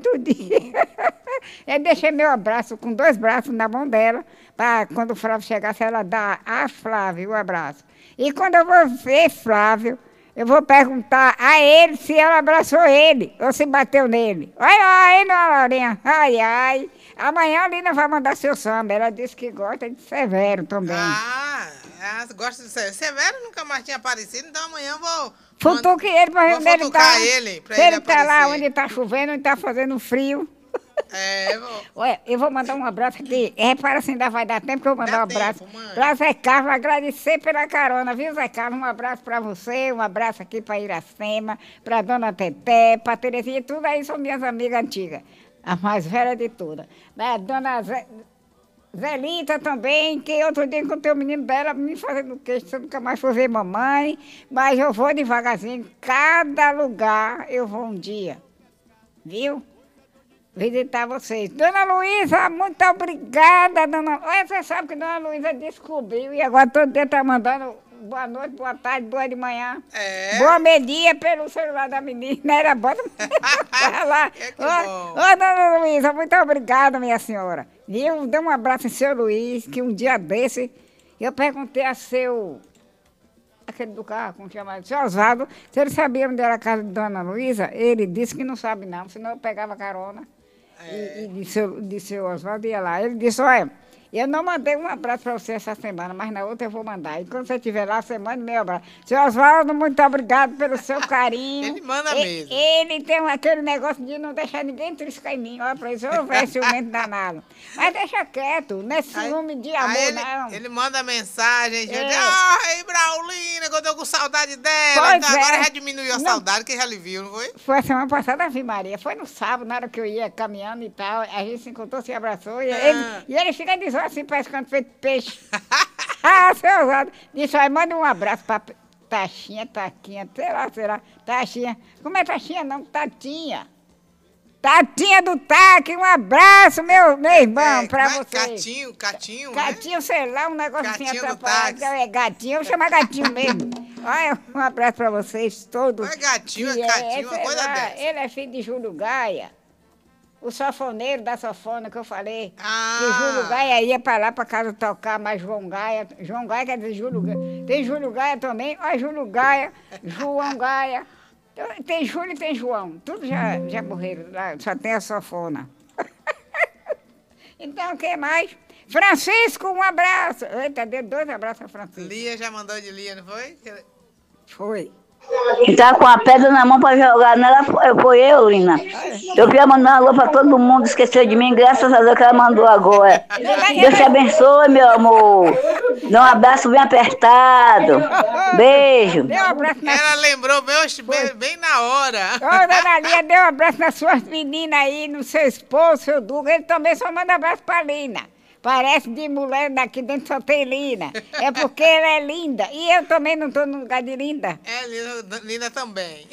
outro dia. Eu deixei meu abraço com 2 braços na mão dela, para quando o Flávio chegasse, ela dar a Flávio o abraço. E quando eu vou ver Flávio, eu vou perguntar a ele se ela abraçou ele ou se bateu nele. Olha aí, dona Laurinha. Ai, ai. Amanhã a Lina vai mandar seu samba. Ela disse que gosta de Severo também. Gosta de Severo. Severo nunca mais tinha aparecido, então amanhã eu vou... Futuque ele para ver onde ele está. Ele, pra se ele está lá aparecer. onde está chovendo, onde está fazendo frio. Vou... Olha, eu vou mandar um abraço aqui. Repara se ainda vai dar tempo que eu vou mandar um abraço. Tempo, para Zé Carlos, agradecer pela carona, viu, Zé Carlos? Um abraço para você, um abraço aqui para Iracema, para Dona Teté, para Terezinha, tudo aí são minhas amigas antigas. A mais velha de todas. Dona Zelita também, que outro dia encontrei o menino dela me fazendo queixo, você nunca mais foi ver mamãe, mas eu vou devagarzinho, cada lugar eu vou um dia, viu? Visitar vocês. Dona Luísa, muito obrigada, dona... Olha, você sabe que Dona Luísa descobriu e agora todo dia está mandando boa noite, boa tarde, boa de manhã. Boa meia-dia pelo celular da menina. Era bota lá. Ô, Dona Luísa, muito obrigada, minha senhora. E eu dei um abraço em seu Luiz, que um dia desse eu perguntei a seu... aquele do carro, como chama? Seu Osvaldo, se ele sabia onde era a casa de Dona Luísa, ele disse que não sabe não, senão eu pegava carona. E de seu Osvaldo ia lá. Ele disse, olha, eu não mandei um abraço para você essa semana, mas na outra eu vou mandar. E quando você estiver lá, você manda meu abraço. Seu Osvaldo, muito obrigado pelo seu carinho. Ele manda mesmo. Ele tem aquele negócio de não deixar ninguém triscar em mim. Olha, para isso eu vejo ciumento danado. Mas deixa quieto, não é ciúme de amor, não. Ele manda mensagem, gente. Ai, Braulina, que eu tô com saudade dela. Então, agora já diminuiu a saudade, que já lhe viu, não foi? Foi a semana passada, Ave Maria. Foi no sábado, na hora que eu ia caminhando e tal. A gente se encontrou, se abraçou. E ele fica dizendo assim, pescando feito peixe. Seu Osvaldo. Disse, olha, manda um abraço pra Taxinha, Taquinha, sei lá, será? Taxinha. Como é Taxinha, não? Tatinha. Tatinha do TAC, um abraço, meu irmão, pra vocês. Catinho, Gatinho, sei lá, um negócio assim atrapalhado. Gatinho, eu vou chamar Gatinho mesmo. Olha, um abraço pra vocês todos. Não é Gatinho, é Catinho, uma coisa dessa. Ele é filho de Júlio Gaia, o sanfoneiro da sanfona que eu falei. Que Júlio Gaia ia pra lá pra casa tocar, mas João Gaia quer dizer Júlio Gaia. Tem Júlio Gaia também, olha Júlio Gaia, João Gaia. Tem Júlio e tem João, tudo já morreram, só tem a sanfona. Então, o que mais? Francisco, um abraço. Eita, deu 2 abraços a Francisco. Lia já mandou de Lia, não foi? Foi. Que tava com a pedra na mão para jogar nela, foi eu, Lina. Eu queria mandar um alô para todo mundo, esqueceu de mim, graças a Deus que ela mandou agora. Deus te abençoe, meu amor. Dá um abraço bem apertado. Beijo. Deu um abraço Ela lembrou bem na hora. Ô, dona Lia, deu um abraço nas suas meninas aí, no seu esposo, seu Duga. Ele também só manda abraço para Lina. Parece de mulher, daqui dentro só tem Lina. É porque ela é linda. E eu também não estou no lugar de linda. Lina também.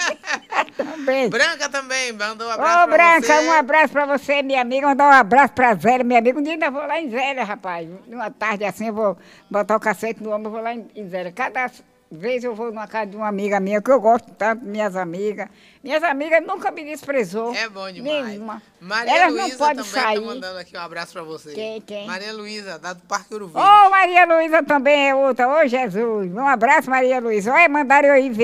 Também. Branca também, mandou um abraço pra Branca, você. um abraço pra você, minha amiga. Mandar um abraço pra Zélia, minha amiga. Um dia ainda vou lá em Zélia, rapaz. Numa tarde assim, eu vou botar o cacete no ombro, eu vou lá em Zélia. Cada vez eu vou numa casa de uma amiga minha, que eu gosto tanto, minhas amigas. Minhas amigas nunca me desprezou. É bom demais. Nenhuma. Maria Elas Luísa não podem também sair. tá mandando aqui um abraço pra você. Quem? Maria Luísa, da do Parque Uruvi. Maria Luísa também é outra. Ô, Jesus. Um abraço, Maria Luísa. Olha, mandaram eu ir ver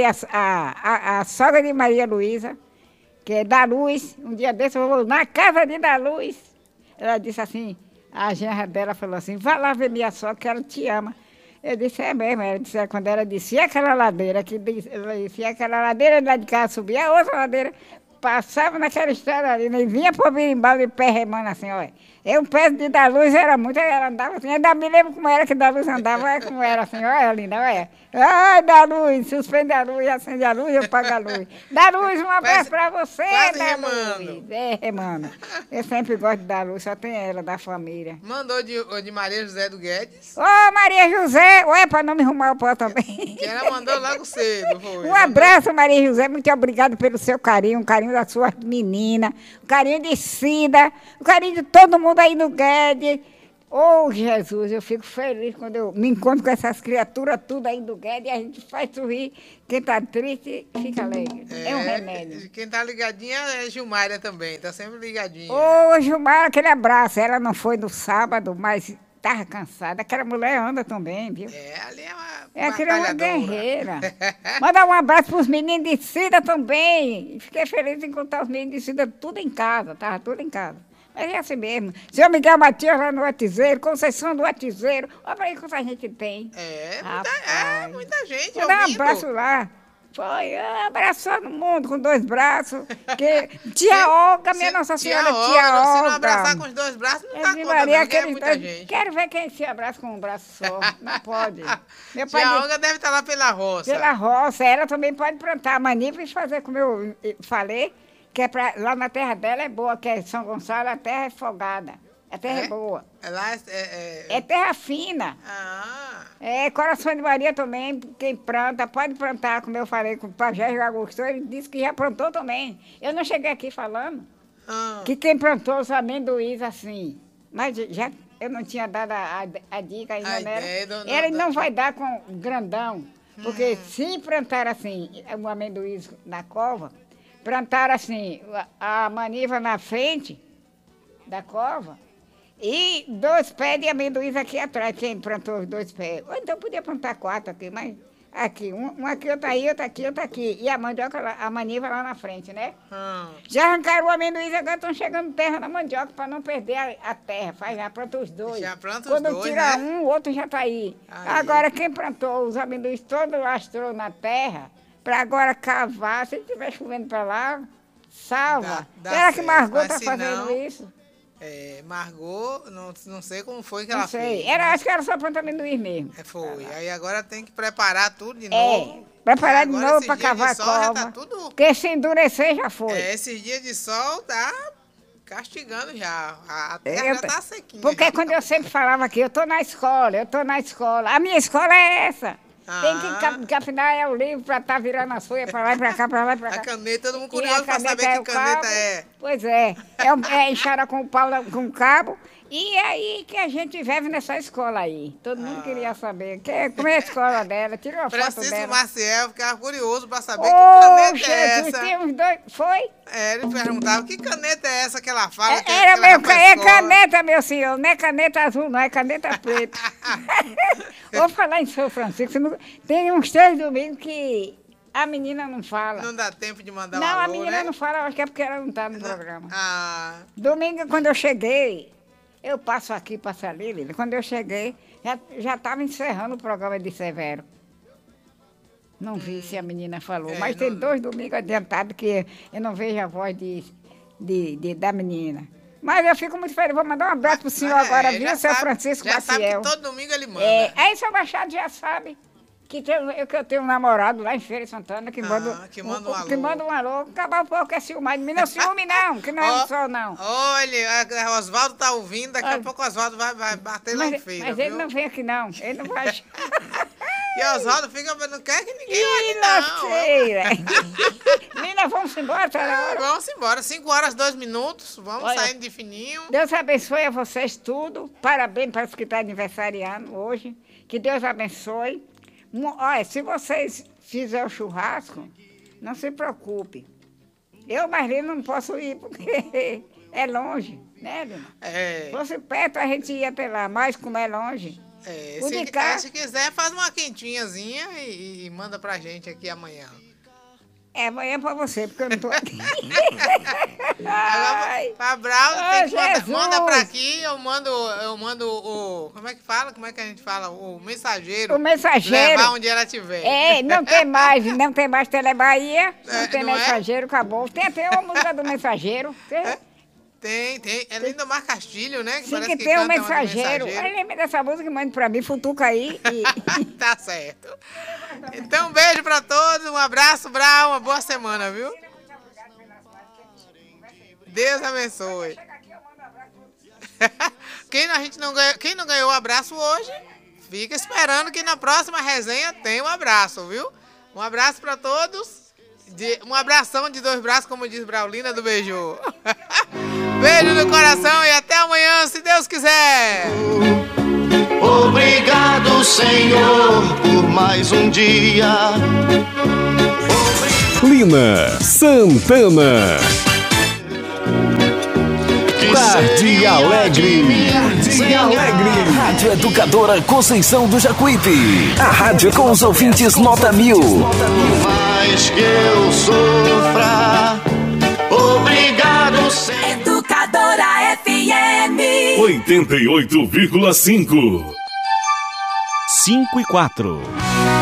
a sogra de Maria Luísa, que é da Luz. Um dia desse eu vou na casa de da Luz. Ela disse assim, a genra dela falou assim, vá lá ver minha sogra, que ela te ama. Eu disse, é mesmo. Ela disse, quando ela descia aquela ladeira, ela descia aquela ladeira lá de casa, subia a outra ladeira, passava naquela estrada ali, e vinha por birimbau de pé remando assim, olha. Eu peço de da Luz, era muito, ela andava assim, ainda me lembro como era que da Luz andava, olha como era assim, olha linda, olha. Ai, da Luz, suspende a luz, acende a luz, eu pago a luz. Da Luz, um abraço pra você, quase da remando. Luz. Remando. Eu sempre gosto de da Luz, só tem ela, da família. Mandou de Maria José do Guedes. Ô, Maria José, olha, para não me arrumar o pó também. Que ela mandou logo cedo, foi. Um abraço, Maria José, muito obrigada pelo seu carinho, o carinho das suas meninas, o carinho de Cida, o carinho de todo mundo aí no Guedes. Ô, Jesus, eu fico feliz quando eu me encontro com essas criaturas tudo aí do Guedes e a gente faz sorrir. Quem tá triste fica alegre. É um remédio. Quem tá ligadinha é Gilmária também, tá sempre ligadinha. Ô, Gilmar, aquele abraço. Ela não foi no sábado, mas estava cansada. Aquela mulher anda também, viu? Ali é uma aquela é uma batalhadora. guerreira. Mandar um abraço para os meninos de Cida também. Fiquei feliz em encontrar os meninos de Cida tudo em casa, estava tudo em casa. Mas é assim mesmo. Seu Miguel Matias lá no Atizeiro, Conceição do Atizeiro. Olha aí quanta gente tem. Muita gente. Vou dar um abraço lá. Foi, abraçou todo mundo com 2 braços. Tia Olga, minha Nossa Senhora, tia Olga. Se não abraçar com os 2 braços, não tá conta, Maria, não, é muita gente. Quero ver quem se abraça com um braço só. Não pode. Meu pai tia Olga deve estar lá pela roça. Pela roça. Ela também pode plantar manipes e fazer como eu falei, que é lá na terra dela é boa, que é São Gonçalo, a terra é folgada. A terra é boa. Lá é terra fina. Coração de Maria também, quem planta, pode plantar, como eu falei com o Pajé Augusto, ele disse que já plantou também. Eu não cheguei aqui falando que quem plantou os amendoins assim, mas já eu não tinha dado a dica ainda, né? Ele não vai dar com grandão, porque se plantar assim, um amendoim na cova, plantar assim, a maniva na frente da cova, e 2 pés de amendoins aqui atrás, quem plantou os 2 pés. Ou então podia plantar 4 aqui, mas aqui, um aqui, outro aí, outro aqui, outro aqui. E a mandioca, a maniva lá na frente, né? Já arrancaram o amendoim, agora estão chegando terra na mandioca para não perder a terra. Já planta os 2. Já planta os 2, Quando tira né? um, o outro já está aí. Agora, quem plantou os amendoins todos lastrou na terra, para agora cavar, se estiver chovendo para lá, salva. Será que Margot está fazendo isso? Margot, não sei como foi que ela fez. Acho que era só planta amendoim mesmo. Foi. Aí agora tem que preparar tudo de novo. Preparar de novo para cavar a cova. Tá tudo... Porque se endurecer já foi. Esses dias de sol tá castigando já. A terra já tá sequinha. Porque quando eu sempre falava aqui, eu tô na escola. A minha escola é essa. Tem que afinar o livro para estar virando as folhas para lá e para cá, para lá e para cá. A caneta, todo mundo curioso para saber que caneta é. Pois é. É enxada com o pau com o cabo. E aí que a gente vive nessa escola aí. Todo mundo queria saber como é a escola dela. Tirou a foto dela. Francisco Maciel ficava curioso para saber que caneta é essa. Tem uns 2. Foi? Ele perguntava que caneta é essa que ela fala. É caneta, meu senhor. Não é caneta azul, não. É caneta preta. Vou falar em São Francisco. Tem uns 3 domingos que a menina não fala. Não dá tempo de mandar um alô, alô, a menina não fala. Acho que é porque ela não está no programa. Domingo, quando eu cheguei, eu passo aqui, passo ali, Lília. Quando eu cheguei, já estava encerrando o programa de Severo. Não vi se a menina falou, mas tem 2 domingos adiantados que eu não vejo a voz da menina. Mas eu fico muito feliz. Vou mandar um abraço pro senhor agora, viu, seu Francisco Maciel. Já sabe que todo domingo ele manda. Aí seu Machado já sabe que eu tenho um namorado lá em Feira de Santana que manda um alô. Que manda um alô. Acabar um pouco é ciúme, mas não é ciúme não, que não é um só não. Olha, o Oswaldo tá ouvindo, daqui a pouco o Oswaldo vai bater lá em Feira, Mas ele não vem aqui não, ele não vai... E o Oswaldo não quer que ninguém olhe não. Menina, vamos embora, tá na hora? Vamos embora, 5 horas, 2 minutos, vamos saindo de fininho. Deus abençoe a vocês tudo, parabéns para os que estão aniversariando hoje, que Deus abençoe. Olha, se vocês fizerem o churrasco, não se preocupe. Eu, Marlene, não posso ir porque é longe, né, Lina? Se fosse perto, a gente ia até lá, mas como é longe... Se quiser, faz uma quentinhazinha e manda pra gente aqui amanhã. Amanhã é pra você, porque eu não tô aqui. Pra Braulio, manda pra aqui, eu mando o... Como é que fala? Como é que a gente fala? O mensageiro. O mensageiro. Levar onde ela estiver. Não tem mais Telebahia, não tem mensageiro, acabou. Tem até uma música do mensageiro. Tem. É Lindomar Castilho, né? Sim, que tem um mensageiro. Aí lembra dessa música, manda pra mim, futuca aí. Tá certo. Então, um beijo pra todos, um abraço, Brau, uma boa semana, viu? Deus abençoe. Quem não ganhou o abraço hoje, fica esperando que na próxima resenha tem um abraço, viu? Um abraço pra todos. Um abração de 2 braços, como diz Braulina do Beijô. Beijo no coração e até amanhã, se Deus quiser. Obrigado, Senhor, por mais um dia. Lina Santana. Tarde Alegre. Tarde Alegre. Rádio Educadora Conceição do Jacuípe. A rádio com os ouvintes nota 1000. Mais que eu sofra. Obrigado, Senhor. Educadora FM 88,5. 5 e 4.